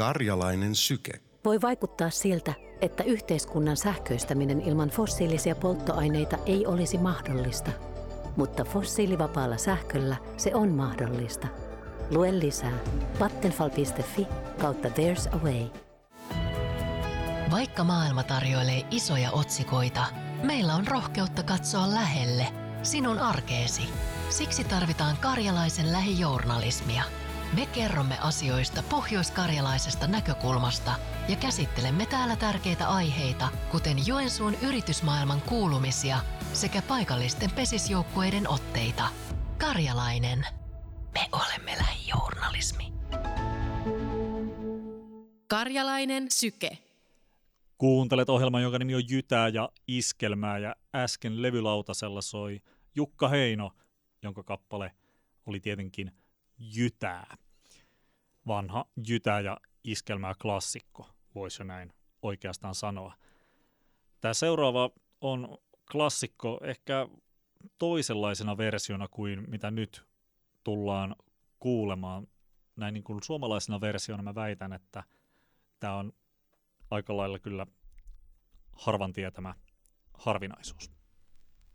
Karjalainen syke. Voi vaikuttaa siltä, että yhteiskunnan sähköistäminen ilman fossiilisia polttoaineita ei olisi mahdollista. Mutta fossiilivapaalla sähköllä se on mahdollista. Lue lisää vattenfall.fi/there's a way. Vaikka maailma tarjoilee isoja otsikoita, meillä on rohkeutta katsoa lähelle, sinun arkeesi. Siksi tarvitaan karjalaisen lähijournalismia. Me kerromme asioista pohjoiskarjalaisesta näkökulmasta ja käsittelemme täällä tärkeitä aiheita, kuten Joensuun yritysmaailman kuulumisia sekä paikallisten pesisjoukkueiden otteita. Karjalainen. Me olemme lähijournalismi. Karjalainen syke. Kuuntelet ohjelman, jonka nimi on Jytää ja Iskelmää, ja äsken levylautasella soi Jukka Heino, jonka kappale oli tietenkin Jytää. Vanha Jytää ja Iskelmää klassikko, voisi jo näin oikeastaan sanoa. Tämä seuraava on klassikko ehkä toisenlaisena versiona kuin mitä nyt tullaan kuulemaan. Näin niin kuin suomalaisena versiona mä väitän, että tämä on aika lailla kyllä harvan tietämä harvinaisuus.